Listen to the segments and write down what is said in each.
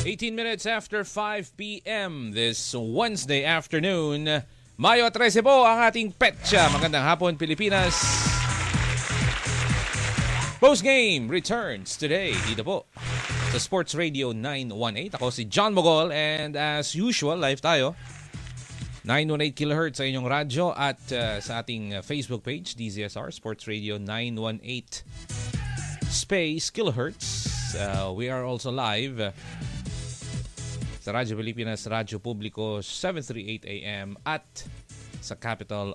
18 minutes after 5 p.m. this Wednesday afternoon. Mayo 13 po ang ating petsa. Magandang hapon, Pilipinas. Postgame returns today dito po sa Sports Radio 918. Ako si John Mogol and as usual, live tayo. 918 kHz sa inyong radyo at sa ating Facebook page, DZSR, Sports Radio 918 space kilohertz. We are also live sa Radyo Pilipinas, Radyo Publiko 738 AM at sa Capital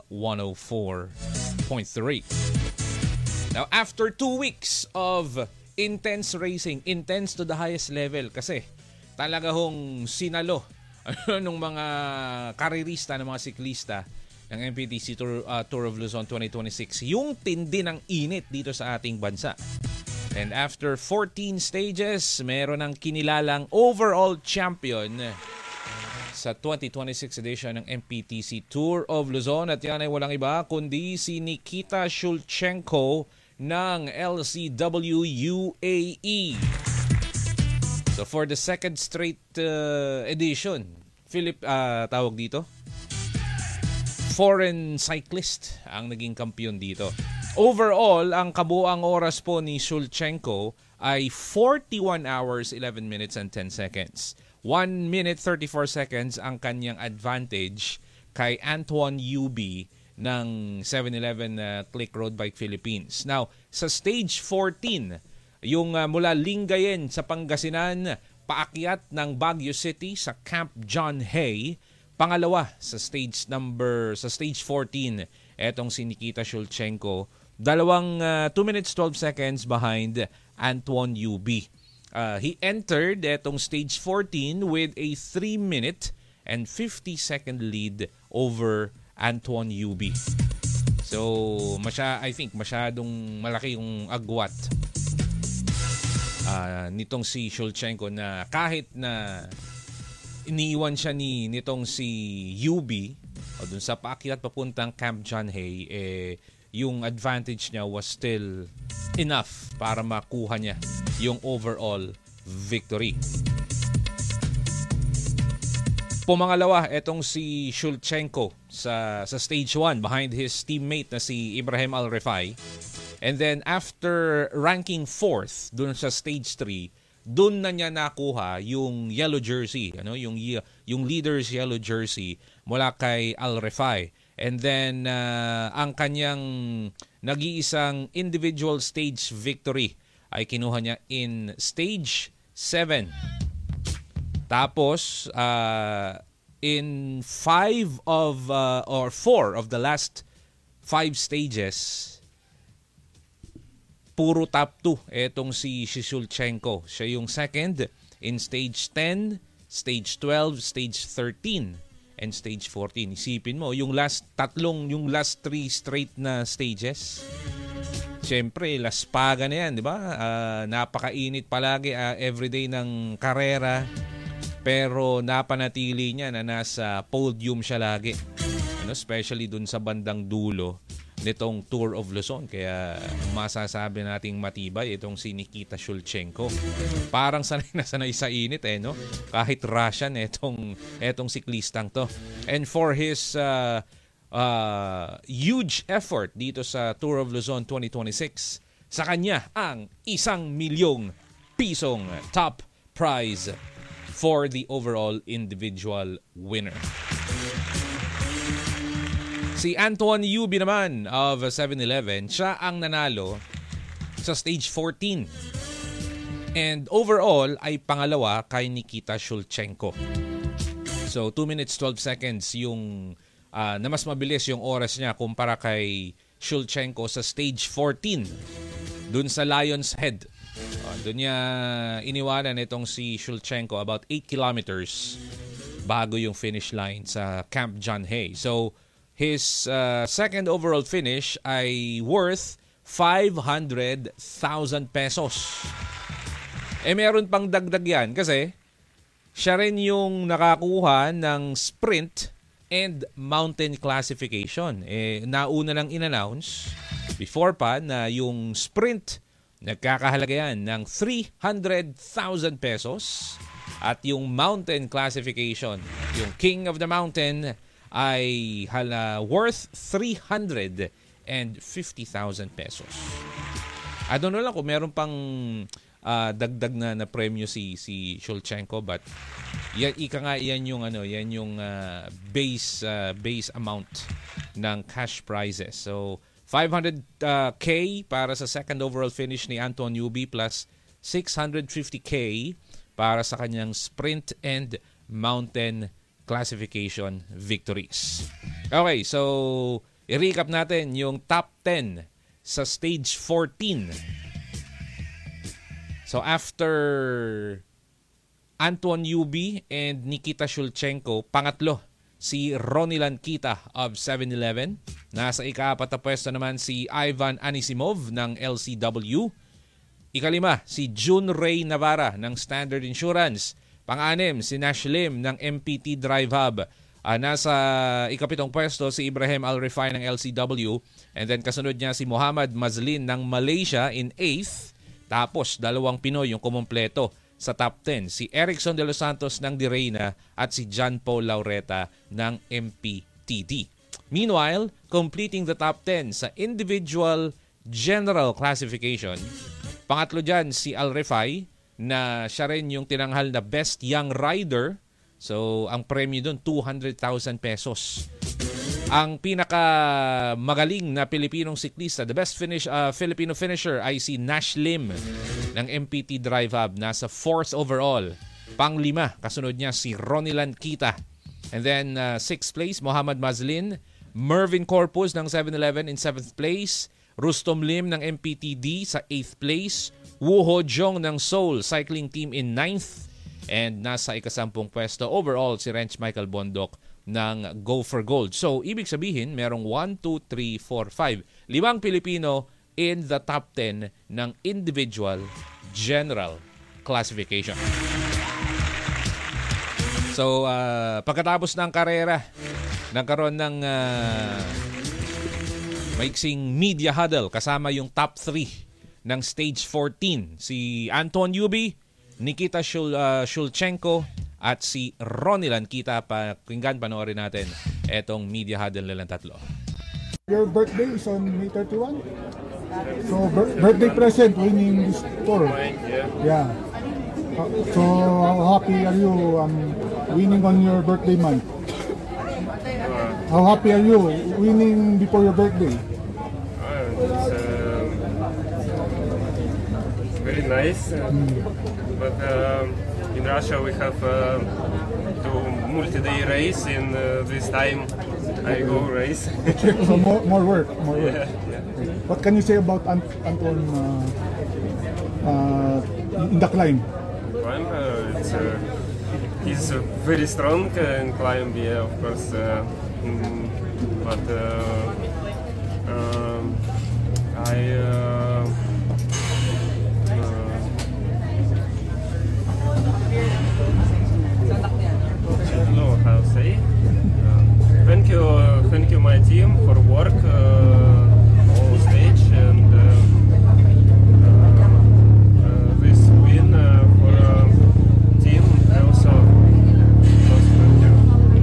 104.3. Now, after 2 weeks of intense racing, intense to the highest level kasi talaga hong sinalo nung mga karirista, ng mga siklista ng MPTC Tour of Luzon 2026 yung tindi ng init dito sa ating bansa. And after 14 stages, meron ng kinilalang overall champion sa 2026 edition ng MPTC Tour of Luzon. At yan ay walang iba kundi si Nikita Shulchenko ng LCW UAE. So for the second straight edition, tawag dito, foreign cyclist ang naging kampiyon dito. Overall, ang kabuang oras po ni Shulchenko ay 41 hours, 11 minutes and 10 seconds. 1 minute 34 seconds ang kanyang advantage kay Antoine Ubi ng 7-Eleven Click Road Bike Philippines. Now, sa stage 14, yung mula Lingayen sa Pangasinan, paakyat ng Baguio City sa Camp John Hay, pangalawa sa stage 14, etong si Nikita Shulchenko, 2 minutes 12 seconds behind Antoine Ubi. He entered etong stage 14 with a 3 minute and 50 second lead over Antoine Ubi. So, I think masyadong malaki yung agwat nitong si Shulchenko na kahit na iniiwan siya nitong si Ubi o dun sa paakyat papuntang Camp John Hay, yung advantage niya was still enough para makuha niya yung overall victory. Pumangalawa etong si Shulchenko sa stage 1 behind his teammate na si Ibrahim Al-Refai. And then after ranking 4th dun sa stage 3, dun na niya nakuha yung yellow jersey, yung leader's yellow jersey mula kay Al-Refai. And then ang kanyang nag-iisang individual stage victory ay kinuha niya in stage 7. Tapos in 4 of the last 5 stages, puro top 2 etong si Shulchenko. Siya yung second in stage 10, stage 12, stage 13, and stage 14. Isipin mo, yung last 3 straight na stages. Siyempre, laspaga na yan, di ba? Napakainit palagi everyday ng karera. Pero napanatili niya na nasa podium siya lagi. Especially dun sa bandang dulo nitong Tour of Luzon. Kaya masasabi nating matibay itong si Nikita Shulchenko. Parang sanay na sanay sa init no? Kahit Russian etong siklistang to. And for his huge effort dito sa Tour of Luzon 2026, sa kanya ang 1 milyong pisong top prize for the overall individual winner. Si Antoine Ubi naman of 7-Eleven, siya ang nanalo sa stage 14. And overall ay pangalawa kay Nikita Shulchenko. So 2 minutes 12 seconds yung na mas mabilis yung oras niya kumpara kay Shulchenko sa stage 14 dun sa Lion's Head. Doon niya iniwanan itong si Shulchenko about 8 kilometers bago yung finish line sa Camp John Hay. So his second overall finish ay worth 500,000 pesos. Meron pang dagdag yan kasi siya rin yung nakakuha ng sprint and mountain classification. Nauna lang in-announce before pa na yung sprint nagkakahalaga yan ng 300,000 pesos At yung mountain classification, yung King of the Mountain ay worth 350,000 pesos. I don't know lang kung meron pang dagdag na premyo si Shulchenko, but yan yung base amount ng cash prizes. So 500k para sa second overall finish ni Anton Newby plus 650k para sa kanyang sprint and mountain classification victories. Okay, so i-recap natin yung top 10 sa stage 14. So after Anton Newby and Nikita Shulchenko, pangatlo si Ronnie Lankita of 7-Eleven. Nasa ika-4 na pwesto naman si Ivan Anisimov ng LCW. Ikalima, si June Ray Navarra ng Standard Insurance. Pang-anim, si Nash Lim ng MPT Drive Hub. Nasa ika-7 pwesto si Ibrahim Al-Rifai ng LCW. And then kasunod niya si Muhammad Mazlin ng Malaysia in 8th. Tapos, 2 Pinoy yung kumumpleto sa top 10. Si Erickson de los Santos ng Direyna at si John Paul Laureta ng MPTD. Meanwhile, completing the top 10 sa individual general classification, pangatlo dyan si Al-Rifai na siya rin yung tinanghal na Best Young Rider. So, ang premyo doon, 200,000 pesos. Ang pinaka magaling na Pilipinong siklista, the best Filipino finisher ay si Nash Lim ng MPT Drive Hub. Nasa 4th overall. Pang-5, kasunod niya si Ronnie Lankita. And then 6th place, Muhammad Mazlin. Mervin Corpus ng 7-Eleven in 7th place. Rustom Lim ng MPTD sa 8th place. Wu Ho Jong ng Seoul Cycling Team in 9th. And nasa ika-10 pwesto overall si Rench Michael Bondok ng Go for Gold. So, ibig sabihin, merong 1, 2, 3, 4, 5. 5 Pilipino in the top 10 ng individual general classification. So, pagkatapos ng karera, nagkaroon ng maiksing media huddle kasama yung top 3 ng stage 14. Si Anton Newby, Nikita Shulchenko, at si Ronnie Lankita. Pakinggan, panoorin natin etong media huddle nilang tatlo. Your birthday is on May 31? So, birthday present winning this tour. Yeah. So, how happy are you winning on your birthday month? How happy are you winning before your birthday? It's very nice. But in Russia we have to multi-day race, and this time I go race. So more work. Yeah. What can you say about Anton in the climb? He's very strong in climb, yeah, of course. But I don't know how to say. Thank you my team for work all stage, and this win for team also. Thank you.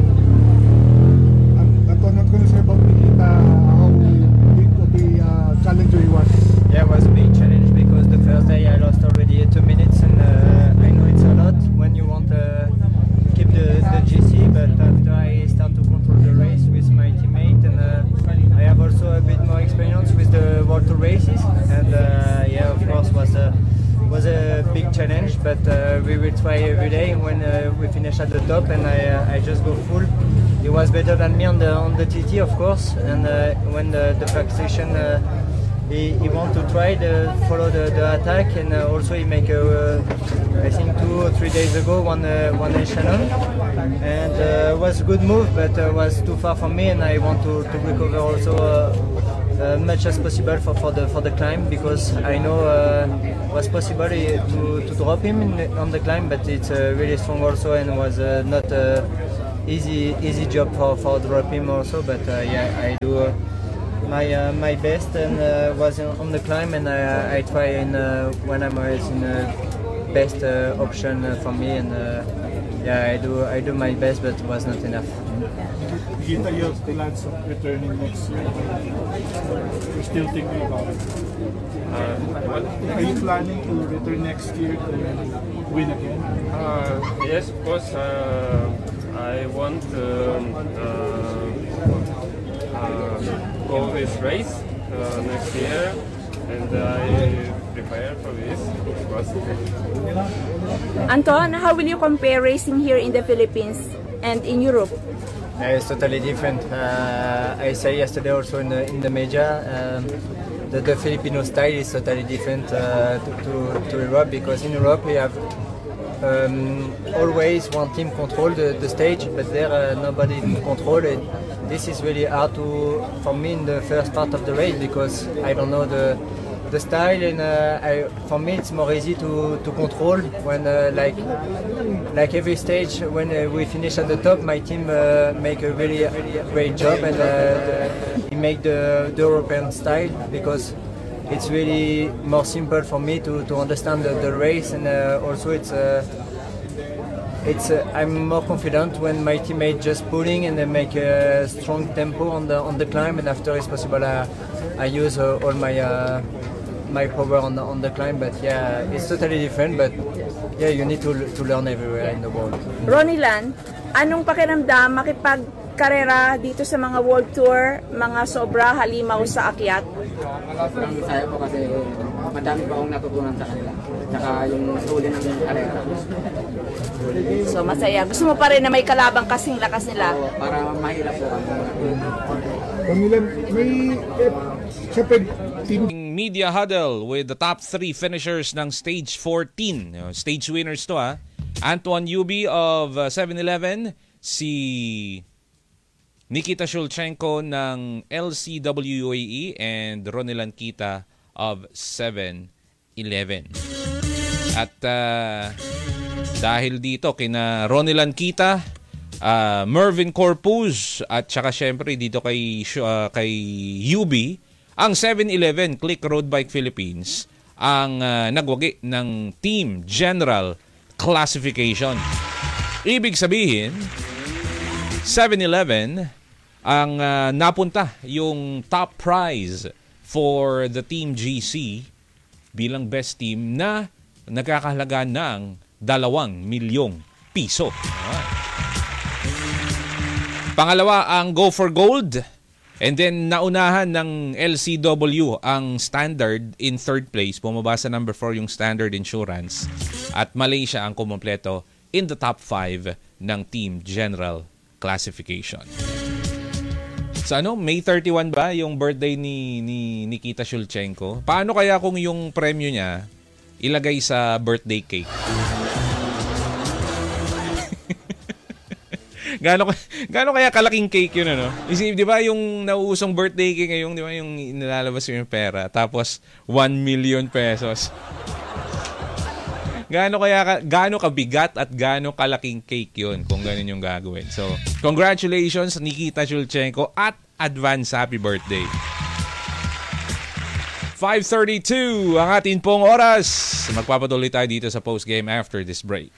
Anton, what can you say about Nikita? How big of a challenger he was? Yeah, it was a big challenge because the first day I lost already 2 minutes, and I know it's a lot when you want to keep the GC, but after I start to control the race with my teammate, and I have also a bit more experience with the World Tour races, and yeah, of course was a big challenge, but we will try every day. When we finish at the top and I just go full, he was better than me on the TT, of course, and when the back session he want to try to follow the attack, and also he make I think 2 or 3 days ago one Shannon, and was a good move, but was too far from me, and I want to recover also much as possible for the climb, because I know was possible to drop him on the climb, but it's really strong also, and was not easy job for drop him also, but yeah, I do my best, and was on the climb, and I try when I was in best option for me, and I do my best, but it was not enough. Kita, you have plans of returning next year? You're still thinking about it? Are you planning to return next year to win again? Yes, of course. I want to go this race next year, and I prepare for this. Anton, how will you compare racing here in the Philippines and in Europe? It's totally different. I said yesterday also in the major, the Filipino style is totally different to Europe, because in Europe we have always one team control the stage, but there nobody control it. This is really hard for me in the first part of the race, because I don't know the style, and for me it's more easy to control when like every stage when we finish at the top, my team make a really great job, and he make the European style, because it's really more simple for me to understand the race, and also I'm more confident when my teammate just pulling and they make a strong tempo on the climb, and after it's possible I use all my power on the climb. But yeah, it's totally different, but yeah, you need to learn everywhere in the world. Ronilan, anong pakiramdam makipagkarera dito sa mga World Tour, mga sobra halimaw sa akyat? Ang saya po kasi madami pa akong natutunan sa kanila. Tsaka yung huli ng karera. So masaya. Gusto mo pa rin na may kalabang kasing lakas nila? Para mahirap po kami. Ronilan, may siyempre team Media huddle with the top 3 finishers ng stage 14. Stage winners to ha. Antoine Yubi of 7-Eleven, si Nikita Shulchenko ng LCW UAE, and Ronilan Kita of 7-Eleven. At dahil dito kina Ronilan Kita, Mervin Corpuz, at saka syempre dito kay Yubi, ang 7-Eleven Click Road Bike Philippines ang nagwagi ng Team General Classification. Ibig sabihin, 7-Eleven ang napunta yung top prize for the Team GC bilang best team na nagkakahalaga ng 2 milyong piso. Pangalawa ang Go for Gold. And then, naunahan ng LCW ang Standard in third place. Bumaba sa number 4 yung Standard Insurance. At Malaysia ang kumompleto in the top 5 ng Team General Classification. So May 31 ba yung birthday ni Nikita Shulchenko? Paano kaya kung yung premyo niya ilagay sa birthday cake? Gaano kaya kalaking cake yun, ano? Isip, di ba yung nauusong birthday cake ngayon, di ba yung nilalabas yung pera, tapos 1 million pesos. Gaano kabigat at gaano kalaking cake yun kung ganun yung gagawin. So, congratulations Nikita Shulchenko at advance happy birthday. 5:32 ang atin pong oras. Magpapatuloy tayo dito sa postgame after this break.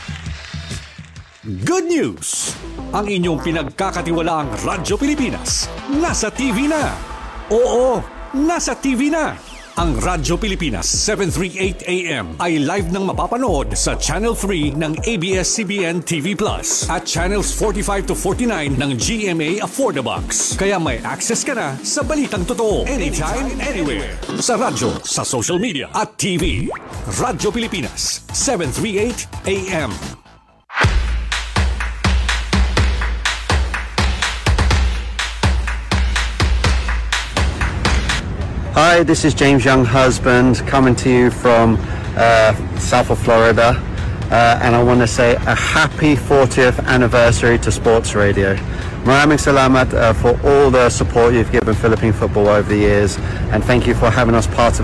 Good news! Ang inyong pinagkakatiwalaang Radyo Pilipinas nasa TV na. Oo, nasa TV na. Ang Radyo Pilipinas 738 AM ay live nang mapapanood sa Channel 3 ng ABS-CBN TV Plus at Channels 45 to 49 ng GMA Affordabox. Kaya may access ka na sa balitang totoo anytime, anywhere. Sa radyo, sa social media at TV. Radyo Pilipinas 738 AM. Hi, this is James Young Husband coming to you from south of Florida, and I want to say a happy 40th anniversary to Sports Radio. Maraming salamat for all the support you've given Philippine football over the years, and thank you for having us part of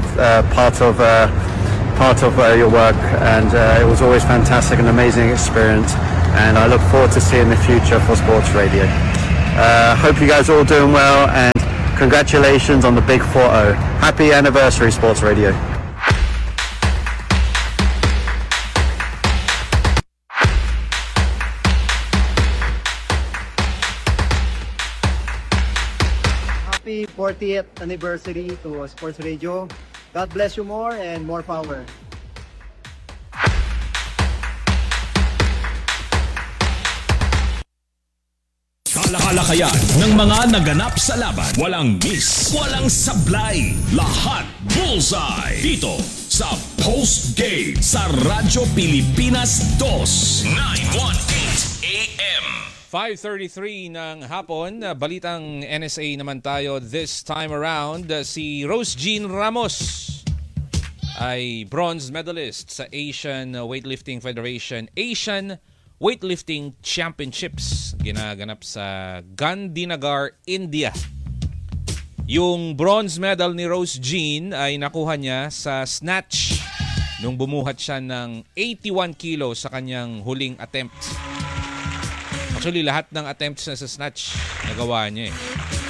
your work. And it was always fantastic, an amazing experience, and I look forward to seeing the future for Sports Radio. Hope you guys are all doing well, and congratulations on the big 4-0. Happy anniversary, Sports Radio. happy 40th anniversary to Sports Radio. God bless you more and more power. Kalakayan ng mga naganap sa laban. Walang miss, walang sablay. Lahat bullseye. Dito sa Post Game sa Radyo Pilipinas 2, 918 AM. 5:33 ng hapon. Balitang NSA naman tayo this time around. Si Rose Jean Ramos ay bronze medalist sa Asian Weightlifting Federation Asian Weightlifting Championships ginaganap sa Gandhinagar, India. Yung bronze medal ni Rose Jean ay nakuha niya sa snatch nung bumuhat siya ng 81 kilos sa kanyang huling attempt. Actually, lahat ng attempts na sa snatch nagawa niya eh.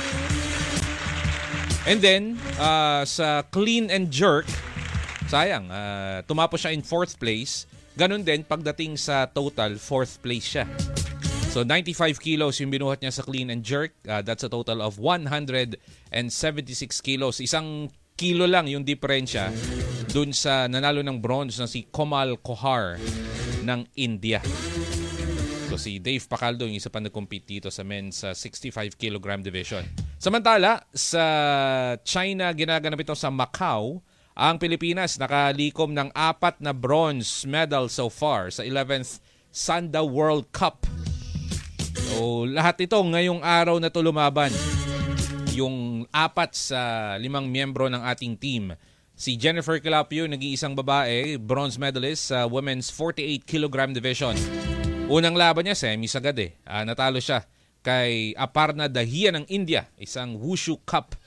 And then, sa clean and jerk, sayang, tumapos siya in 4th place. Ganun din, pagdating sa total, 4th place siya. So, 95 kilos yung binuhat niya sa clean and jerk. That's a total of 176 kilos. 1 kilo lang yung diferensya dun sa nanalo ng bronze na si Komal Kohar ng India. So, si Dave Pacaldo yung isa pa nag-compete dito sa men's 65 kilogram division. Samantala, sa China, ginaganap ito sa Macau. Ang Pilipinas nakalikom ng 4 na bronze medal so far sa 11th Sanda World Cup. So, lahat ito ngayong araw na ito lumaban. Yung 4 sa 5 miyembro ng ating team. Si Jennifer Calapio, nag-iisang babae, bronze medalist sa women's 48 kilogram division. Unang laban niya, semis agad eh. Natalo siya kay Aparna Dahia ng India, isang Wushu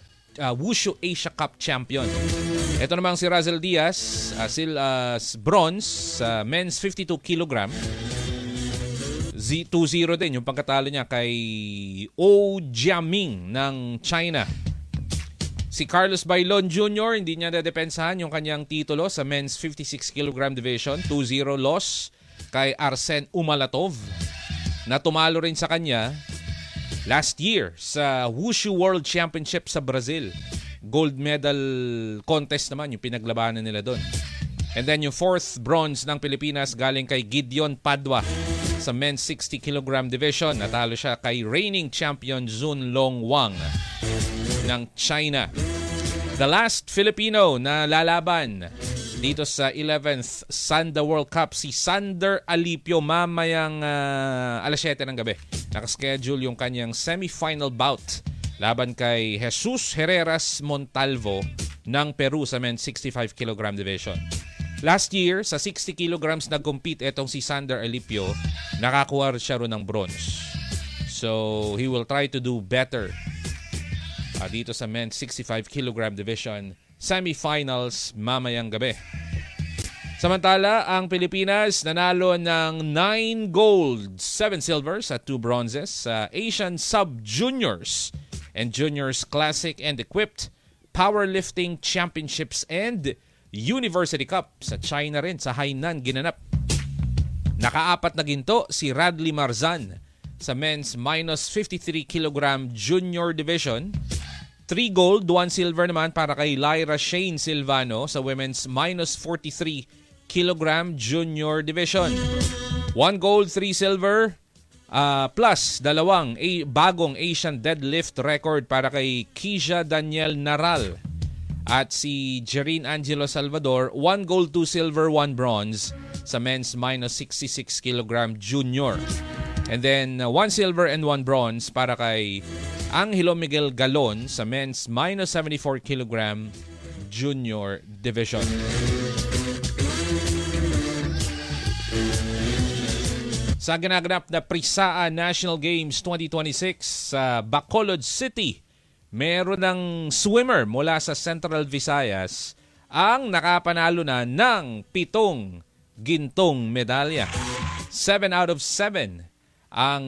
Asia Cup champion. Ito namang si Razel Diaz, bronze sa men's 52 kilogram. 2-0 din yung pagkatalo niya kay Oh Jiaming ng China. Si Carlos Bailon Jr., hindi niya nadepensahan yung kanyang titulo sa men's 56 kilogram division. 2-0 loss kay Arsen Umalatov na tumalo rin sa kanya last year sa Wushu World Championship sa Brazil. Gold medal contest naman yung pinaglabanan nila doon. And then yung 4th bronze ng Pilipinas galing kay Gideon Padua sa men's 60 kilogram division. Natalo siya kay reigning champion Zun Long Wang ng China. The last Filipino na lalaban dito sa 11th Sanda World Cup, si Sander Alipio, mamayang alas 7 ng gabi. Nakaschedule yung kanyang semifinal bout laban kay Jesus Herreras Montalvo ng Peru sa men's 65 kilogram division. Last year, sa 60 kilograms nag-compete etong si Sander Alipio, nakakuha siya ron ng bronze. So, he will try to do better dito sa men's 65 kilogram division semifinals mamayang gabi. Samantala, ang Pilipinas nanalo ng 9 gold, 7 silvers at 2 bronzes sa Asian Sub-Juniors and Juniors Classic and Equipped Powerlifting Championships and University Cup sa China rin, sa Hainan ginanap. Naka-4 na ginto si Radley Marzan sa men's minus 53 kilogram junior division. 3 gold, 1 silver naman para kay Lyra Shane Silvano sa women's minus 43 kilogram junior division. 1 gold, 3 silver, plus 2 bagong Asian deadlift record para kay Kisha Daniel Naral at si Jerine Angelo Salvador. 1 gold, 2 silver, 1 bronze sa men's minus 66 kilogram junior. And then 1 silver and 1 bronze para kay Angelo Miguel Galon sa men's minus 74 kilogram junior division. Sa ginaganap na Prisaa National Games 2026 sa Bacolod City, meron ng swimmer mula sa Central Visayas ang nakapanalo na ng 7 gintong medalya. 7 out of 7 ang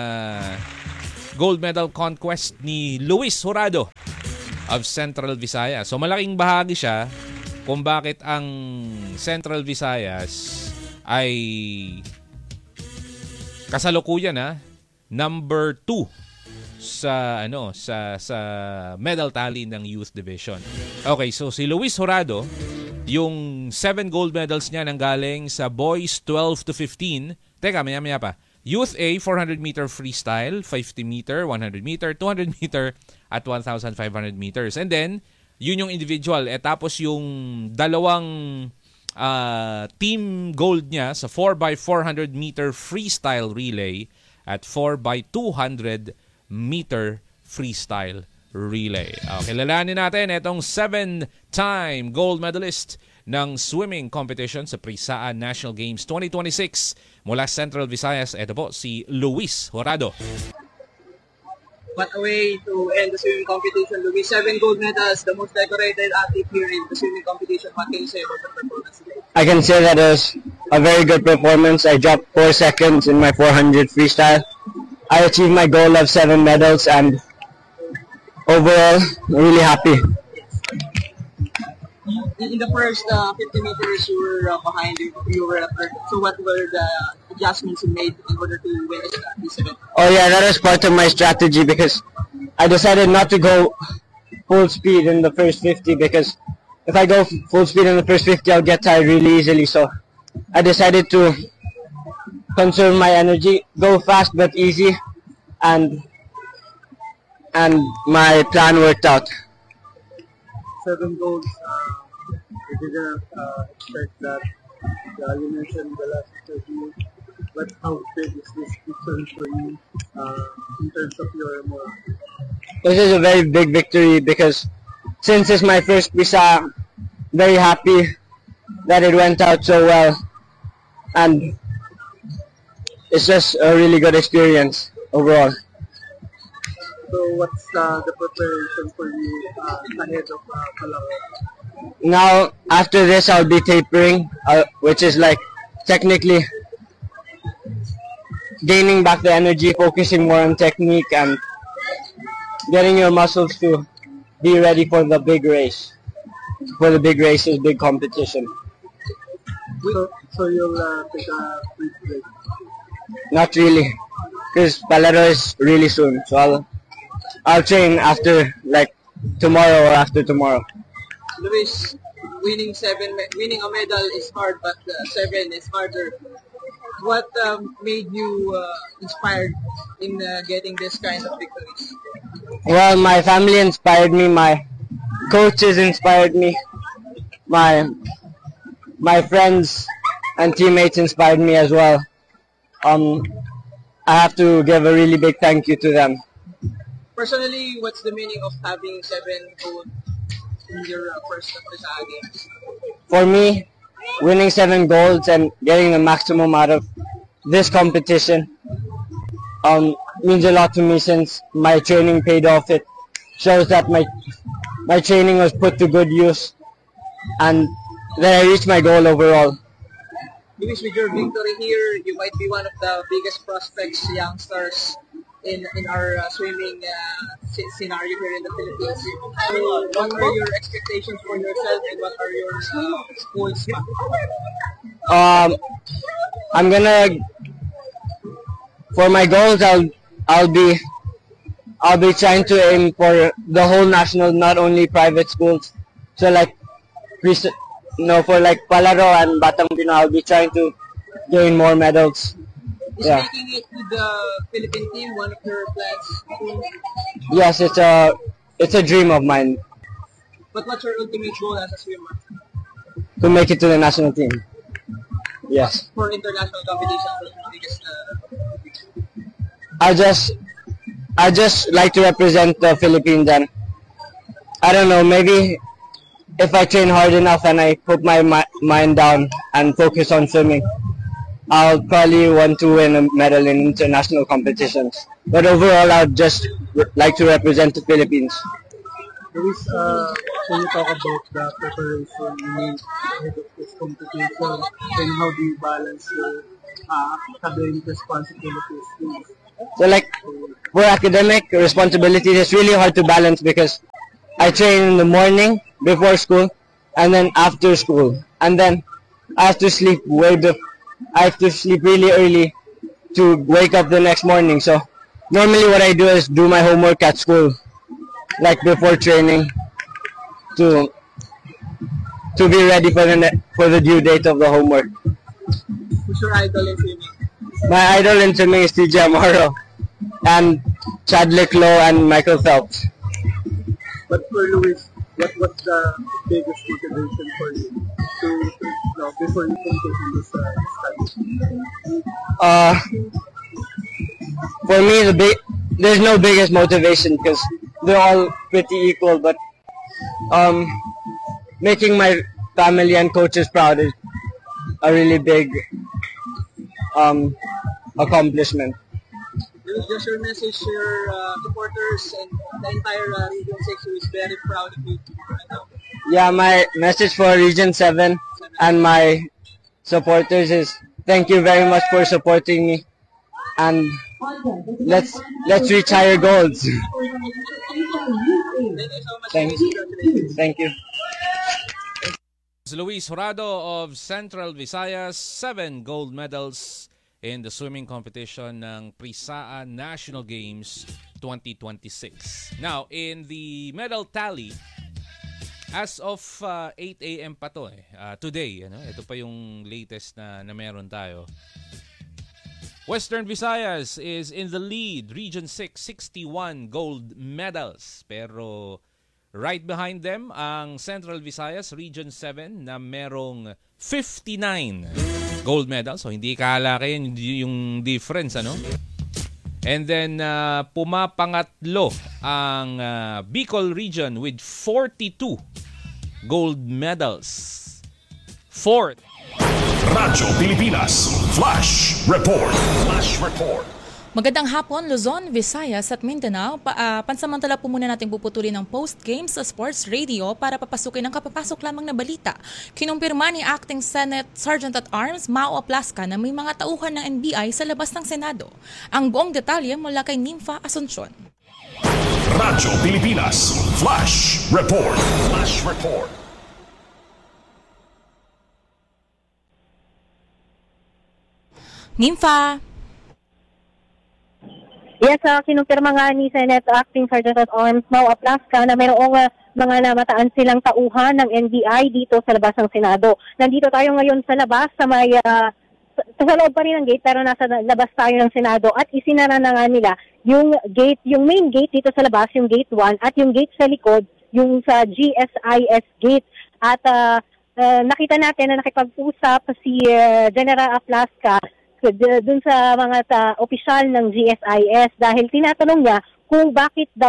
gold medal conquest ni Luis Jurado of Central Visayas. So malaking bahagi siya kung bakit ang Central Visayas ay kasalukuyan number 2 sa medal tally ng youth division. Okay, so si Luis Jurado, yung 7 gold medals niya nanggaling sa boys 12 to 15. Teka, maya pa. Youth A, 400 meter freestyle, 50 meter, 100 meter, 200 meter, at 1,500 meters. And then, yun yung individual. Tapos yung dalawang team gold niya sa 4x400 meter freestyle relay at 4x200 meter freestyle relay. Kilalanin natin itong 7-time gold medalist ng swimming competition sa Prisaan National Games 2026 mula Central Visayas. Ito po si Luis Jurado. What a way to end the swimming competition, Luis. 7 gold medals, the most decorated athlete here in the swimming competition. What can you say about the performance today? I can say that it was a very good performance. I dropped 4 seconds in my 400 freestyle. I achieved my goal of 7 medals, and overall, really happy. In the first 50 meters, you were behind, you were at third. So what were the adjustments you made in order to win this event? Oh yeah, that was part of my strategy because I decided not to go full speed in the first 50 because if I go full speed in the first 50, I'll get tired really easily. So I decided to conserve my energy, go fast but easy, and my plan worked out. 7 goals. I didn't expect that. You mentioned the last interview, but how big is this victory for you in terms of your moral? This is a very big victory because since it's my first visa, very happy that it went out so well, and it's just a really good experience overall. So what's the preparation for you ahead of Palawan? Now, after this, I'll be tapering, which is like technically gaining back the energy, focusing more on technique, and getting your muscles to be ready for the big race. For the big races, big competition. So you'll take a brief break? Not really, because Palaro is really soon, so I'll train after, like, tomorrow or after tomorrow. Luis, winning a medal is hard, but 7 is harder. What made you inspired in getting this kind of victories? Well, my family inspired me, my coaches inspired me, my friends and teammates inspired me as well. I have to give a really big thank you to them. Personally, what's the meaning of having 7 gold in your first Prisaan Games? For me, winning 7 golds and getting the maximum out of this competition means a lot to me since my training paid off. It shows that my training was put to good use and that I reached my goal overall. Luis, with your victory here, you might be one of the biggest prospects, youngsters in our swimming scenario here in the Philippines. So, what are your expectations for yourself, and what are your goals? I'm gonna, for my goals, I'll be trying to aim for the whole national, not only private schools. So like, for like Palaro and Batang Pinoy, I'll be trying to gain more medals. Is making it to the Philippine team one of your plans? Yes, it's a dream of mine. But what's your ultimate goal as a swimmer? To make it to the national team. Yes. For international competitions, I just like to represent the Philippines, and I don't know, maybe if I train hard enough and I put my mind down and focus on swimming, I'll probably want to win a medal in international competitions. But overall, I'd just like to represent the Philippines. Luis, can you talk about the preparation you need ahead of this competition, and how do you balance your academic responsibilities? So like, for academic responsibilities, it's really hard to balance because I train in the morning before school and then after school, and then I have to sleep really early to wake up the next morning. So normally what I do is do my homework at school, like before training, to be ready for the due date of the homework. Who's your idol in swimming? My idol in swimming is TJ Amaro and Chadwick Lowe and Michael Phelps. But for Luis, what's the biggest motivation for you before you focus on this study? For me, there's no biggest motivation because they're all pretty equal. But making my family and coaches proud is a really big accomplishment. Just your message to your supporters and the entire Region 6 who is very proud of you right now. Yeah, my message for Region 7 and my supporters is thank you very much for supporting me, and let's reach higher goals. Thank you. Luis Jurado of Central Visayas, 7 gold medals in the swimming competition ng Prisaa National Games 2026. Now, in the medal tally, as of 8 a.m. pa to today, ito pa yung latest na meron tayo. Western Visayas is in the lead. Region 6, 61 gold medals. Pero right behind them, ang Central Visayas, Region 7, na merong 59 gold medals. So, hindi kalaki yung difference, And then, pumapangatlo ang Bicol Region with 42 gold medals. Fourth, Radyo Pilipinas Flash Report. Magandang hapon, Luzon, Visayas at Mindanao. Pansamantala po muna natin puputulin ng post-game sa Sports Radio para papasukin ang kapapasok lamang na balita. Kinumpirma ni Acting Senate Sergeant-at-Arms Mao Aplasca na may mga tauhan ng NBI sa labas ng Senado. Ang buong detalye mula kay Nympha Asuncion. Radyo Pilipinas Flash Report. Nympha. Yes, kinumpirma nga ni Senate Acting Sergeant-at-Arms Mao Aplasca na mayroong mga namataan silang tauhan ng NBI dito sa labas ng Senado. Nandito tayo ngayon sa labas sa may sa loob pa rin ng gate pero nasa labas tayo ng Senado at isinara na nga nila yung gate, yung main gate dito sa labas, yung gate 1 at yung gate sa likod, yung sa GSIS gate. At nakita natin na nakipag-usap si General Aplasca dun sa mga opisyal ng GSIS dahil tinatanong niya kung bakit daw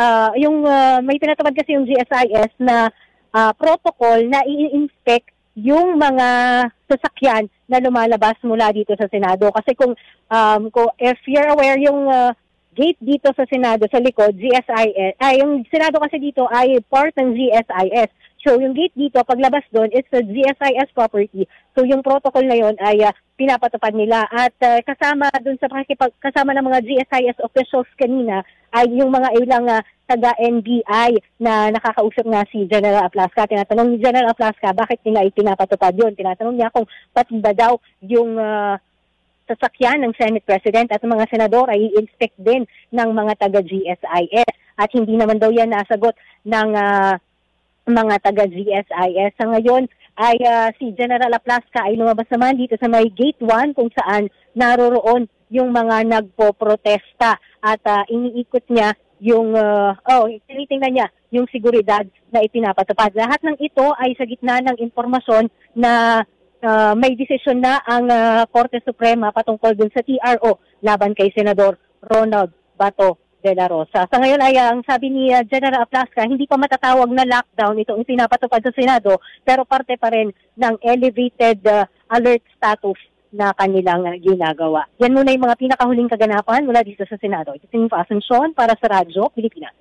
may tinatawag kasi yung GSIS na protocol na i-inspect yung mga sasakyan na lumalabas mula dito sa Senado. Kasi kung if you're aware, yung gate dito sa Senado sa likod, GSIS, yung Senado kasi dito ay part ng GSIS. So yung gate dito, paglabas doon, it's a GSIS property. So yung protocol na yon ay pinapatupad nila. At kasama doon sa kasama ng mga GSIS officials kanina ay yung mga ilang taga-NBI na nakakausap nga si General Aplasca. Tinatanong ni General Aplasca bakit nila ipinapatupad yun. Tinatanong niya kung pati ba daw yung sasakyan ng Senate President at mga senador ay i-inspect din ng mga taga-GSIS. At hindi naman daw yan nasagot ng mga taga-GSIS. Sa ngayon ay si General Aplasca ay lumabas naman dito sa may Gate 1 kung saan naroroon yung mga nagpo-protesta at iniikot niya yung, tinitingnan niya yung seguridad na ipinapatupad. Lahat ng ito ay sa gitna ng impormasyon na may desisyon na ang Korte Suprema patungkol dun sa TRO laban kay Senador Ronald Bato de la Rosa. Sa ngayon ay ang sabi ni General Aplasca, hindi pa matatawag na lockdown itong ipinapatupad sa Senado pero parte pa rin ng elevated alert status na kanilang ginagawa. Yan muna yung mga pinakahuling kaganapan mula dito sa Senado. Ito si Nympha Asuncion para sa Radyo Pilipinas.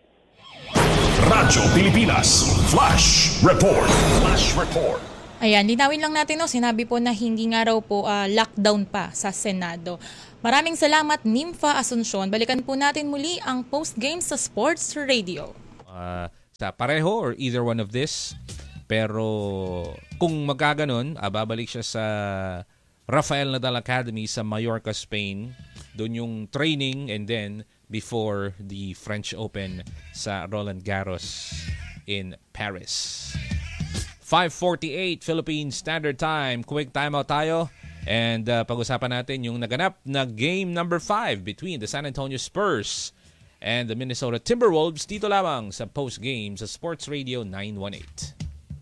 Radyo Pilipinas Flash Report. Ayan, linawin lang natin, sinabi po na hindi nga raw po lockdown pa sa Senado. Maraming salamat, Nympha Asuncion. Balikan po natin muli ang post-game sa Sports Radio. Sa pareho or either one of this. Pero kung magkaganon, babalik siya sa Rafael Nadal Academy sa Mallorca, Spain. Doon yung training and then before the French Open sa Roland Garros in Paris. 5:48 Philippine Standard Time. Quick timeout tayo. And pag-usapan natin yung naganap na game number 5 between the San Antonio Spurs and the Minnesota Timberwolves dito lamang sa post-game sa Sports Radio 918.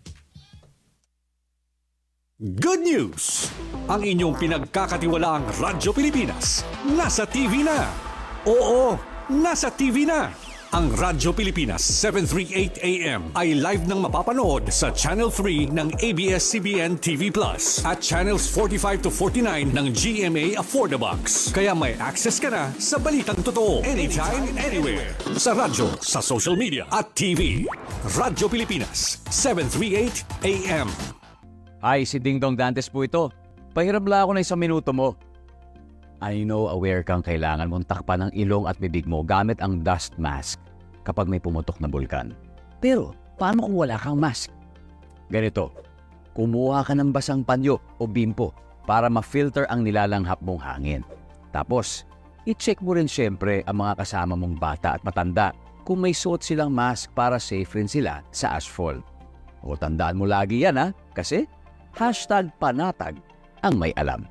Good news! Ang inyong pinagkakatiwalaang Radyo Pilipinas nasa TV na. Oo, nasa TV na. Ang Radyo Pilipinas 738 AM ay live nang mapapanood sa Channel 3 ng ABS-CBN TV Plus at Channels 45 to 49 ng GMA Affordabox. Kaya may access ka na sa balitang totoo anytime, anywhere. Sa radyo, sa social media at TV. Radyo Pilipinas 738 AM. Hi, si Ding Dong Dantes po ito. Pahiram lang ako ng 1 minuto mo. I know aware kang kailangan mong takpan ng ilong at bibig mo gamit ang dust mask kapag may pumutok na bulkan. Pero, paano kung wala kang mask? Ganito, kumuha ka ng basang panyo o bimpo para ma-filter ang nilalanghap mong hangin. Tapos, i-check mo rin syempre ang mga kasama mong bata at matanda kung may suot silang mask para safe rin sila sa ashfall. O tandaan mo lagi yan ha, kasi #panatag ang may alam.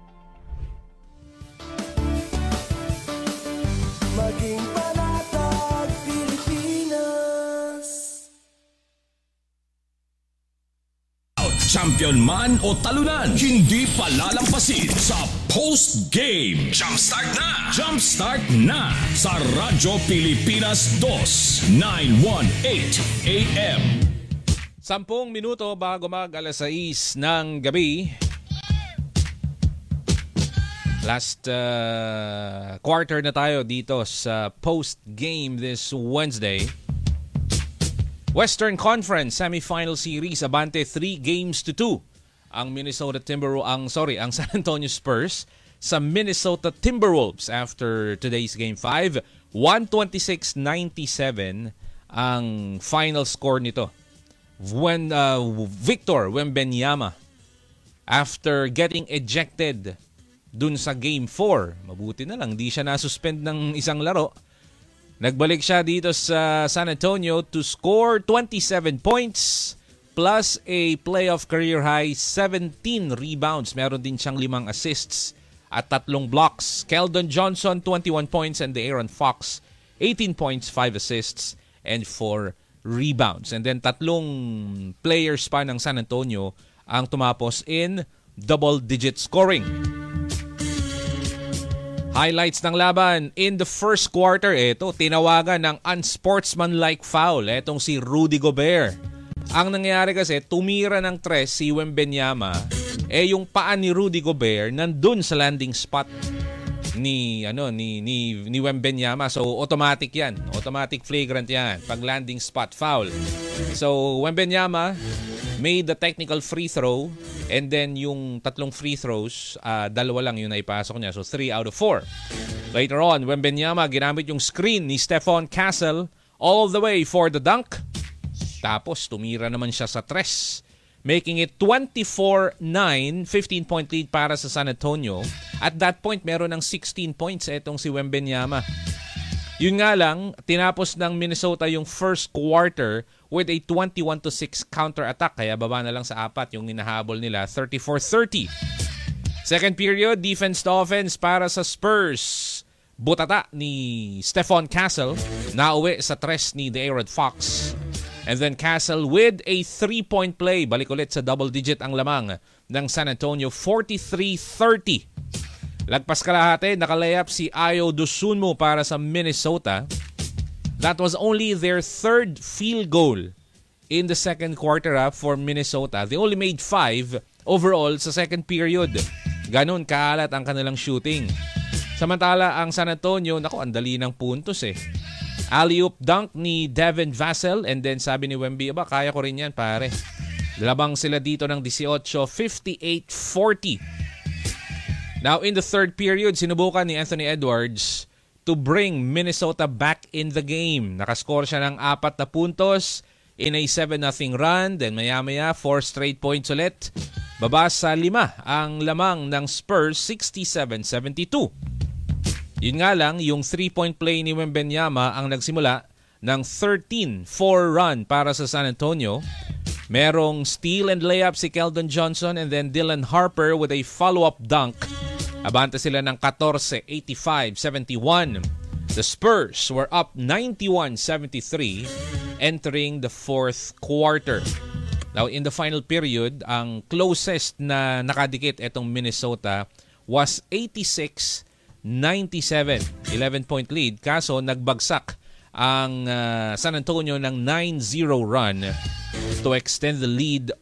Maging panatag Pilipinas. Champion man o talunan, hindi palalampasin sa post-game. Jumpstart na! Jumpstart na sa Radyo Pilipinas 2, 918 AM. 10 minuto bago mag alas 6 ng gabi. Last quarter na tayo dito sa post-game this Wednesday. Western Conference Semifinal Series, abante 3-2 ang ang San Antonio Spurs sa Minnesota Timberwolves after today's Game 5. 126-97 ang final score nito. When Victor Wembanyama, after getting ejected dun sa Game 4, mabuti na lang, di siya nasuspend ng isang laro. Nagbalik siya dito sa San Antonio to score 27 points plus a playoff career high 17 rebounds. Meron din siyang 5 assists at 3 blocks. Keldon Johnson, 21 points, and De'Aaron Fox, 18 points, 5 assists, and 4 rebounds. And then 3 players pa ng San Antonio ang tumapos in double-digit scoring. Highlights ng laban in the first quarter. Ito, tinawagan ng unsportsmanlike foul. Etong si Rudy Gobert. Ang nangyari kasi, tumira ng 3 si Wembanyama. Yung paa ni Rudy Gobert nandun sa landing spot ni Wembanyama. So automatic 'yan. Automatic flagrant 'yan pag landing spot foul. So Wembanyama made the technical free throw, and then yung 3 free throws, 2 lang yung naipasok niya. So 3 out of 4. Later on, Wembanyama ginamit yung screen ni Stephon Castle all the way for the dunk. Tapos tumira naman siya sa 3. Making it 24-9, 15-point lead para sa San Antonio. At that point, meron ng 16 points etong si Wembanyama. Yun nga lang, tinapos ng Minnesota yung first quarter with a 21-6 counter-attack. Kaya baba na lang sa 4 yung hinahabol nila, 34-30. Second period, defense to offense para sa Spurs. Butata ni Stephon Castle, nauwi sa 3 ni De'Aaron Fox. And then Castle with a 3-point play. Balik ulit sa double-digit ang lamang ng San Antonio, 43-30. Lagpas kalahati, nakalayap si Ayo Dosunmu para sa Minnesota. That was only their 3rd field goal in the second quarter for Minnesota. They only made 5 overall sa second period. Ganun kaalat ang kanilang shooting. Samantala, ang San Antonio, ang dali ng puntos eh. Alley-oop dunk ni Devin Vassell, and then sabi ni Wemby, kaya ko rin yan pare. Labang sila dito ng 18, 58-40. Now in the third period, sinubukan ni Anthony Edwards to bring Minnesota back in the game. Nakascore siya ng 4 na puntos in a 7-0 run. Then maya-maya, 4 straight points ulit. Baba sa 5 ang lamang ng Spurs, 67-72. Yun nga lang, yung 3-point play ni Wembanyama ang nagsimula ng 13-4 run para sa San Antonio. Merong steal and layup si Keldon Johnson and then Dylan Harper with a follow-up dunk. Abante sila ng 14, 85-71. The Spurs were up 91-73 entering the fourth quarter. Now, in the final period, ang closest na nakadikit itong Minnesota was 86-97. 11-point lead. Kaso, nagbagsak ang San Antonio ng 9-0 run to extend the lead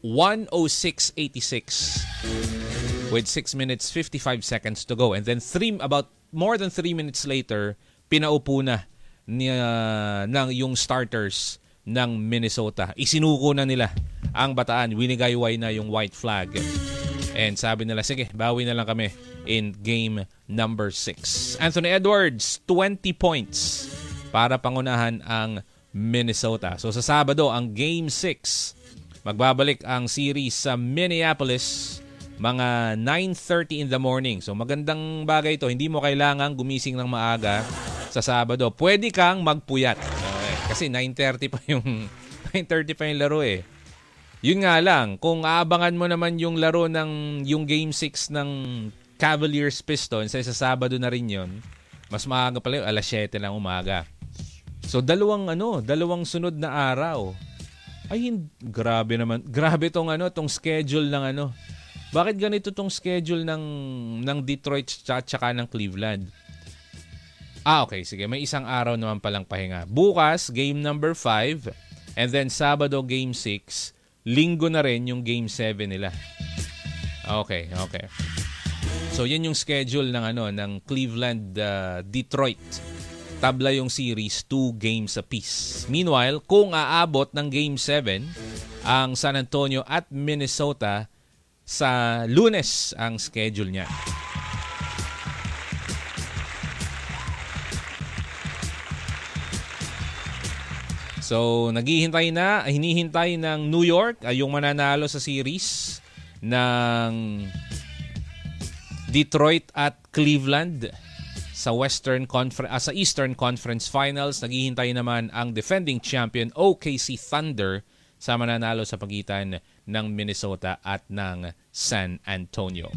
106-86 with 6 minutes 55 seconds to go. And then about more than 3 minutes later, pinaupo na ng yung starters ng Minnesota. Isinuko na nila ang Bataan. Winigayway na yung white flag. And sabi nila, sige, bawi na lang kami in game number 6. Anthony Edwards, 20 points para pangunahan ang Minnesota. So sa Sabado, ang game 6, magbabalik ang series sa Minneapolis mga 9:30 in the morning. So magandang bagay ito. Hindi mo kailangan gumising ng maaga sa Sabado. Pwede kang magpuyat. Kasi 9:30 pa yung 9:30 pa yung laro eh. Yun nga lang, kung aabangan mo naman yung laro ng yung game 6 ng Cavaliers Pistons sa Sabado na rin yun, mas maaga pala yun, alas 7 lang umaga. So dalawang sunod na araw. Ay, grabe naman. Grabe tong schedule ng Bakit ganito tong schedule ng Detroit at saka ng Cleveland? Okay, sige. May isang araw naman palang pahinga. Bukas, game number 5. And then Sabado, game 6. Linggo na rin yung game 7 nila. Okay. So, yan yung schedule ng Cleveland, Detroit. Tabla yung series, 2 games apiece. Meanwhile, kung aabot ng game 7, ang San Antonio at Minnesota, sa Lunes ang schedule niya. So, hinihintay ng New York yung mananalo sa series ng Detroit at Cleveland sa sa Eastern Conference Finals. Naghihintay naman ang defending champion OKC Thunder sa mananalo sa pagitan ng Minnesota at ng San Antonio.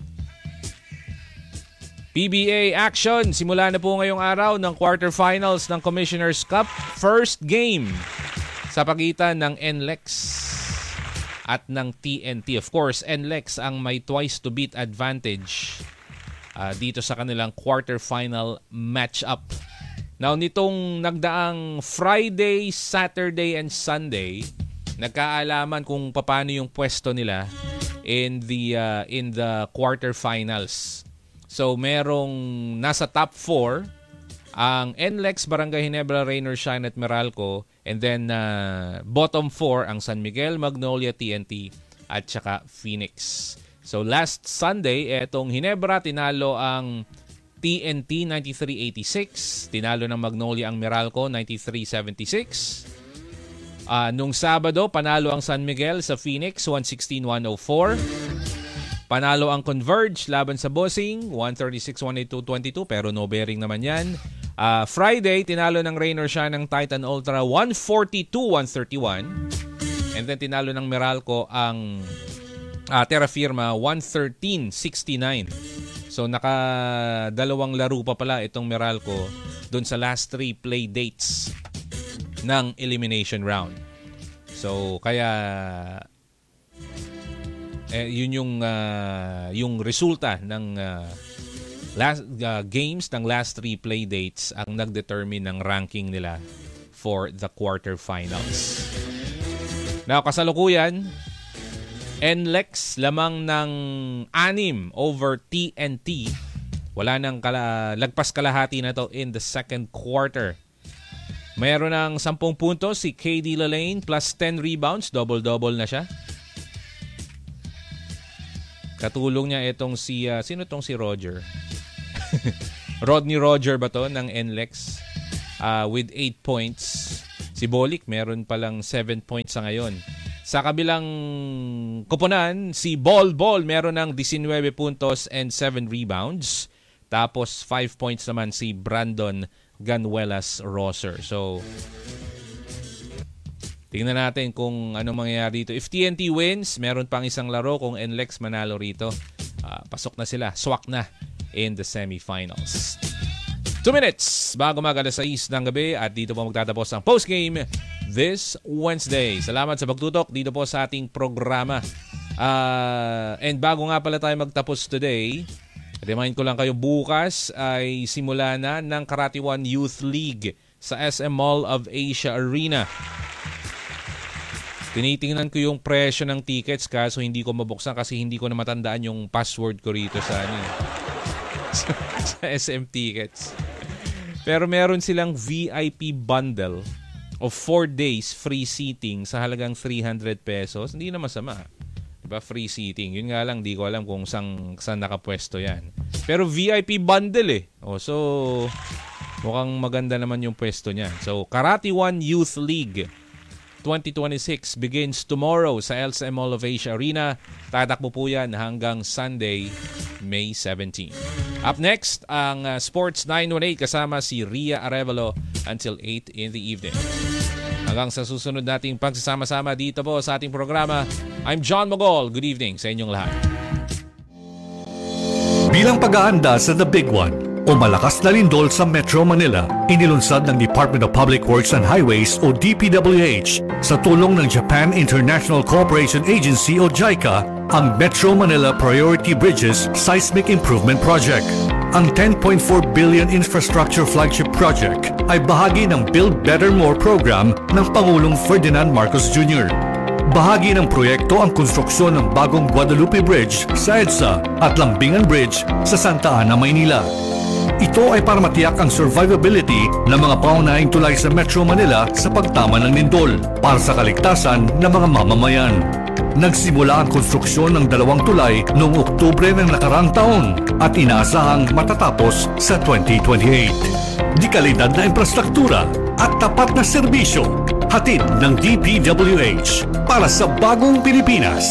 PBA action. Simula na po ngayong araw ng quarterfinals ng Commissioner's Cup. First game sa pagitan ng NLEX at ng TNT. Of course, NLEX ang may twice to beat advantage dito sa kanilang quarterfinal matchup. Now, nitong nagdaang Friday, Saturday, and Sunday, nagkaalaman kung paano yung pwesto nila in the quarterfinals. So merong nasa top 4 ang NLEX, Barangay Ginebra, Rainier Shine at Meralco, and then bottom 4 ang San Miguel, Magnolia, TNT at saka Phoenix. So last Sunday, etong Ginebra tinalo ang TNT 93-86, tinalo ng Magnolia ang Meralco 93-76. Nung Sabado, panalo ang San Miguel sa Phoenix, 116-104. Panalo ang Converge laban sa Bossing, 136-182-22, pero no bearing naman yan. Friday, tinalo ng Rainier Shine ng Titan Ultra, 142-131. And then tinalo ng Meralco ang Terra Firma, 113-69. So naka-dalawang laro pa pala itong Meralco dun sa last 3 play dates ng elimination round. So kaya yun yung resulta ng last games ng last 3 play dates ang nagdetermine ng ranking nila for the quarterfinals. Now, kasalukuyan, NLEX lamang ng 6 over TNT. Wala nang lagpas kalahati na to in the second quarter. Mayroon ng 10 puntos si KD Lalane plus 10 rebounds. Double-double na siya. Katulong niya itong sino itong si Roger? Rodney Roger ba to ng NLEX with 8 points. Si Bolik meron palang 7 points sa ngayon. Sa kabilang koponan, si Bol meron ng 19 puntos and 7 rebounds. Tapos 5 points naman si Brandon Ganuelas Rosser. So, tingnan natin kung ano mangyayari dito. If TNT wins, meron pang isang laro. Kung NLEX manalo rito, pasok na sila. Swak na in the semifinals. 2 minutes bago mag-alas 6 ng gabi at dito po magtatapos ang postgame this Wednesday. Salamat sa pagtutok dito po sa ating programa. And bago nga pala tayo magtapos today, remind ko lang kayo, bukas ay simula na ng Karate One Youth League sa SM Mall of Asia Arena. Tinitingnan ko yung presyo ng tickets kaso hindi ko mabuksan kasi hindi ko na matandaan yung password ko rito sa sa SM Tickets. Pero meron silang VIP bundle of 4 days free seating sa halagang 300 pesos. Hindi na masama. Diba? Free seating. Yun nga lang, di ko alam kung saan nakapwesto yan. Pero VIP bundle eh. So, mukhang maganda naman yung pwesto niya. So, Karate One Youth League 2026 begins tomorrow sa LSM Mall of Asia Arena. Tatakbo po yan hanggang Sunday, May 17. Up next, ang Sports 918 kasama si Ria Arevalo until 8 in the evening. Hanggang sa susunod nating pagsasama-sama dito po sa ating programa, I'm John Mogol. Good evening sa inyong lahat. Bilang pag-aanda sa The Big One o malakas na lindol sa Metro Manila, inilunsad ng Department of Public Works and Highways o DPWH sa tulong ng Japan International Cooperation Agency o JICA ang Metro Manila Priority Bridges Seismic Improvement Project. Ang 10.4 billion infrastructure flagship project ay bahagi ng Build Better More program ng Pangulong Ferdinand Marcos Jr. Bahagi ng proyekto ang konstruksyon ng bagong Guadalupe Bridge sa EDSA at Lambingan Bridge sa Santa Ana, Maynila. Ito ay para matiyak ang survivability ng mga pangunahing tulay sa Metro Manila sa pagtama ng lindol para sa kaligtasan ng mga mamamayan. Nagsimula ang konstruksyon ng 2 tulay noong Oktubre ng nakarang taon at inaasahang matatapos sa 2028. Di kalidad na infrastruktura at tapat na serbisyo, hatid ng DPWH para sa bagong Pilipinas.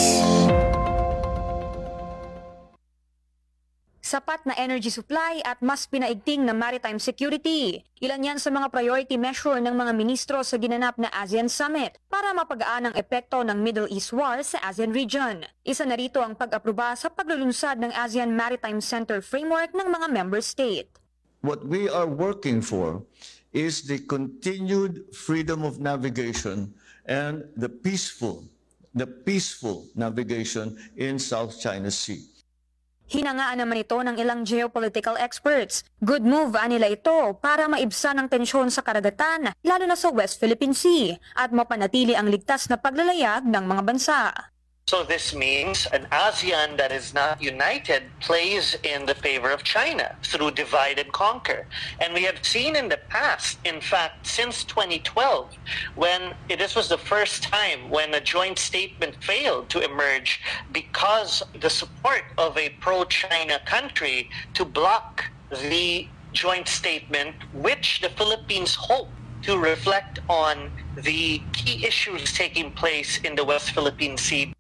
Sapat na energy supply at mas pinaigting na maritime security. Ilan yan sa mga priority measure ng mga ministro sa ginanap na ASEAN Summit para mapagaan ang epekto ng Middle East War sa ASEAN region. Isa na rito ang pag-aproba sa paglulunsad ng ASEAN Maritime Center Framework ng mga member state. What we are working for is the continued freedom of navigation and the peaceful navigation in South China Sea. Hinangaan naman ito ng ilang geopolitical experts. Good move nila ito para maibsan ang tensyon sa karagatan, lalo na sa West Philippine Sea, at mapanatili ang ligtas na paglalayag ng mga bansa. So this means an ASEAN that is not united plays in the favor of China through divide and conquer. And we have seen in the past, in fact, since 2012, when this was the first time when a joint statement failed to emerge because the support of a pro-China country to block the joint statement, which the Philippines hope to reflect on the key issues taking place in the West Philippine Sea.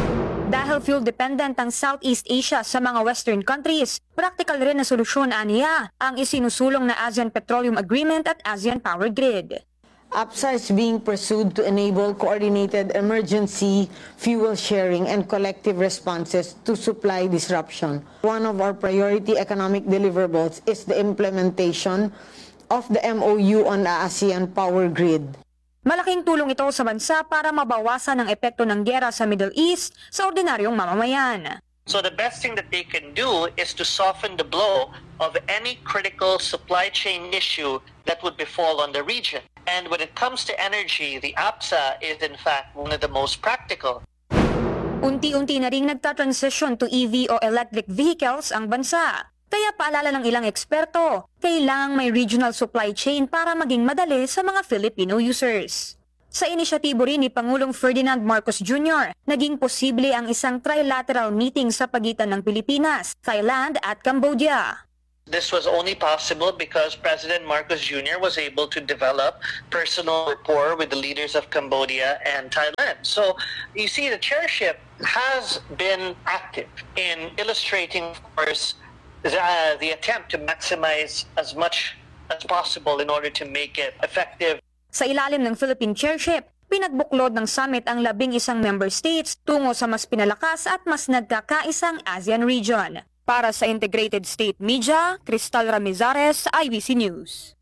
Dahil fuel-dependent ang Southeast Asia sa mga Western countries, practical rin na solusyon aniya ang isinusulong na ASEAN Petroleum Agreement at ASEAN Power Grid. APSA is being pursued to enable coordinated emergency fuel sharing and collective responses to supply disruption. One of our priority economic deliverables is the implementation of the MOU on the ASEAN Power Grid. Malaking tulong ito sa bansa para mabawasan ang epekto ng giyera sa Middle East sa ordinaryong mamamayan. So the best thing that they can do is to soften the blow of any critical supply chain issue that would befall on the region. And when it comes to energy, the APSA is in fact one of the most practical. Unti-unti na ring nagta-transition to EV o electric vehicles ang bansa. Kaya paalala ng ilang eksperto, kailangang may regional supply chain para maging madali sa mga Filipino users. Sa inisyatibo rin ni Pangulong Ferdinand Marcos Jr., naging posible ang isang trilateral meeting sa pagitan ng Pilipinas, Thailand at Cambodia. This was only possible because President Marcos Jr. was able to develop personal rapport with the leaders of Cambodia and Thailand. So you see, the chairship has been active in illustrating, of course, the attempt to maximize as much as possible in order to make it effective. Sa ilalim ng Philippine chairship, pinagbuklod ng summit ang 11 member states tungo sa mas pinalakas at mas nagkakaisang ASEAN region. Para sa Integrated State Media, Cristal Ramizares, IBC News.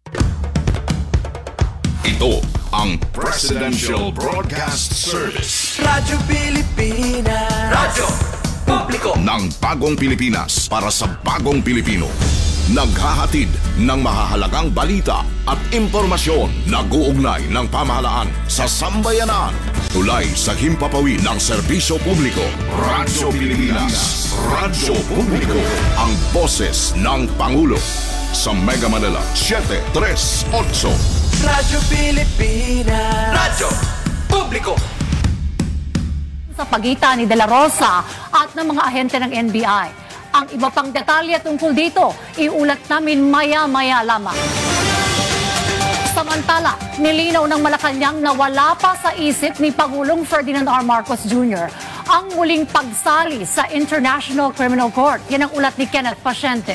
Ito ang Presidential Broadcast Service. Radyo Pilipinas. Radyo Publiko ng bagong Pilipinas para sa bagong Pilipino. Naghahatid ng mahahalagang balita at impormasyon na guugnay ng pamahalaan sa sambayanan. Tulay sa himpapawid ng serbisyo publiko. Radyo Pilipinas. Radyo Publiko. Ang boses ng Pangulo. Sa Mega Manila, 738. Radyo Pilipinas. Radyo Publiko. Sa pagitan ni De La Rosa at ng mga ahente ng NBI. Ang iba pang detalye tungkol dito, iulat namin maya-maya lamang. Samantala, nilinaw ng Malacanang na wala pa sa isip ni Pangulong Ferdinand R. Marcos Jr. ang muling pagsali sa International Criminal Court. Yan ang ulat ni Kenneth Paciente.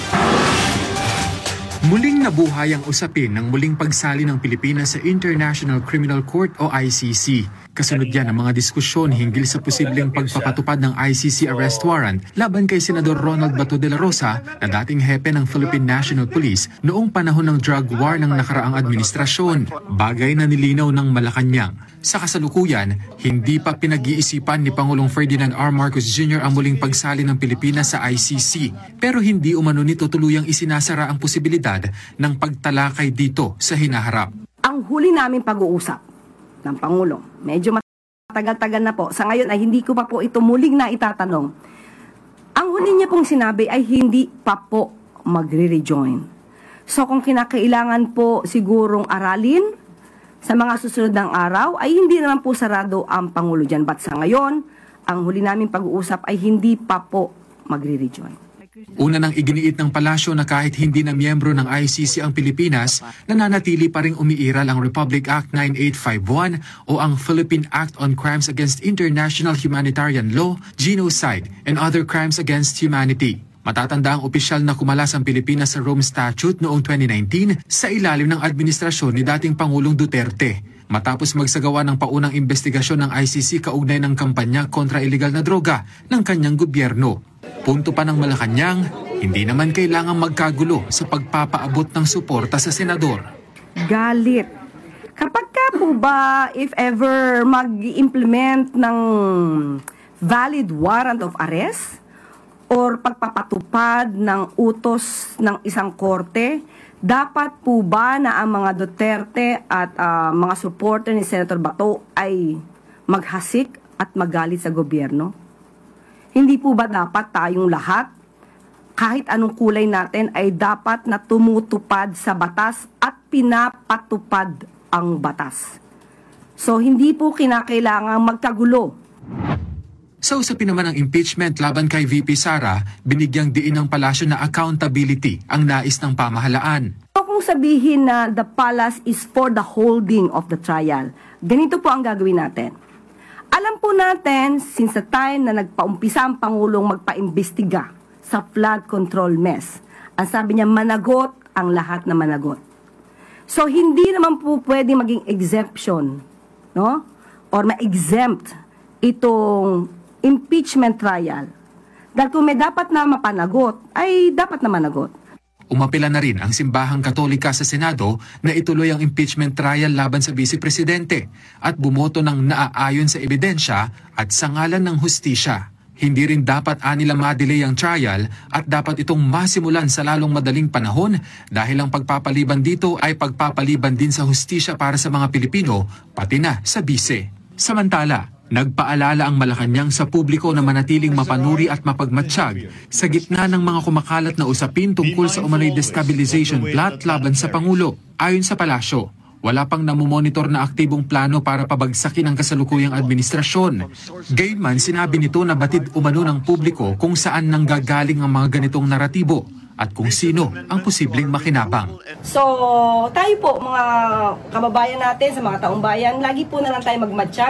Muling nabuhay ang usapin ng muling pagsali ng Pilipinas sa International Criminal Court o ICC. Kasunod yan ang mga diskusyon hinggil sa posibleng pagpapatupad ng ICC arrest warrant laban kay Senador Ronald Bato de la Rosa na dating hepe ng Philippine National Police noong panahon ng drug war ng nakaraang administrasyon. Bagay na nilinaw ng Malacanang. Sa kasalukuyan, hindi pa pinag-iisipan ni Pangulong Ferdinand R. Marcos Jr. ang muling pagsali ng Pilipinas sa ICC. Pero hindi umano nito tuluyang isinasara ang posibilidad ng pagtalakay dito sa hinaharap. Ang huli naming pag-uusap ng Pangulo, medyo matagal-tagal na po. Sa ngayon ay hindi ko pa po ito muling na itatanong. Ang huli niya pong sinabi ay hindi pa po magre-rejoin. So kung kinakailangan po sigurong aralin sa mga susunod ng araw, ay hindi naman po sarado ang Pangulo dyan. But sa ngayon, ang huli naming pag-uusap ay hindi pa po magre-rejoin. Una nang iginiit ng palasyo na kahit hindi na miyembro ng ICC ang Pilipinas, nananatili pa ring umiiral ang Republic Act 9851 o ang Philippine Act on Crimes Against International Humanitarian Law, Genocide, and Other Crimes Against Humanity. Matatanda ang opisyal na kumalas ang Pilipinas sa Rome Statute noong 2019 sa ilalim ng administrasyon ni dating Pangulong Duterte. Matapos magsagawa ng paunang investigasyon ng ICC kaugnay ng kampanya kontra iligal na droga ng kanyang gobyerno. Punto pa ng Malacanang, hindi naman kailangang magkagulo sa pagpapaabot ng suporta sa senador. Galit. Kapag ka po ba, if ever mag-implement ng valid warrant of arrest or pagpapatupad ng utos ng isang korte, dapat po ba na ang mga Duterte at mga supporter ni Senator Bato ay maghasik at magalit sa gobyerno? Hindi po ba dapat tayong lahat, kahit anong kulay natin, ay dapat na tumutupad sa batas at pinapatupad ang batas? So hindi po kinakailangang magkagulo. Sa usapin naman ng impeachment laban kay VP Sara, binigyang diin ng palasyo na accountability ang nais ng pamahalaan. So kung sabihin na the palace is for the holding of the trial, ganito po ang gagawin natin. Alam po natin, since the time na nagpaumpisa ang Pangulong magpaimbestiga sa flood control mess, ang sabi niya, managot ang lahat na managot. So, hindi naman po pwede maging exemption, no? Or ma-exempt itong impeachment trial. Dahil kung may dapat na mapanagot, ay dapat na managot. Umapila na rin ang Simbahang Katolika sa Senado na ituloy ang impeachment trial laban sa Vice Presidente at bumoto ng naaayon sa ebidensya at sa ngalan ng hustisya. Hindi rin dapat anila ma-delay ang trial at dapat itong masimulan sa lalong madaling panahon dahil ang pagpapaliban dito ay pagpapaliban din sa hustisya para sa mga Pilipino, pati na sa Vice. Samantala, nagpaalala ang Malacanang sa publiko na manatiling mapanuri at mapagmatsyag sa gitna ng mga kumakalat na usapin tungkol sa umano'y destabilization plot laban sa Pangulo. Ayon sa palasyo, wala pang namumonitor na aktibong plano para pabagsakin ang kasalukuyang administrasyon. Gayunman, sinabi nito na batid umano ng publiko kung saan nanggagaling ang mga ganitong naratibo at kung sino ang posibleng makinabang. So, tayo po mga kababayan natin sa mga taong bayan, lagi po na lang tayo magmatsyag.